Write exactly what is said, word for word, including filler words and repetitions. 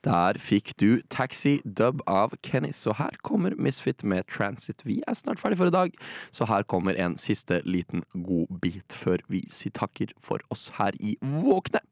Der fikk du Taxi Dub av Kenny. Så her kommer Misfit med Transit. Vi er snart ferdig for i dag, så her kommer en siste liten god bit før vi sier takker for oss her i Våkne.